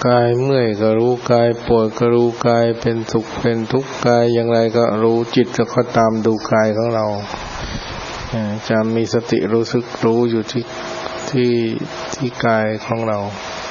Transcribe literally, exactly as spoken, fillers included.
กายเมื่อยก็รู้กายปวดก็รู้กายเป็นสุขเป็นทุกข์กายอย่างไรก็รู้จิตก็ตามดูกายของเราจะมีสติรู้สึกรู้อยู่ที่ที่ที่กายของเรา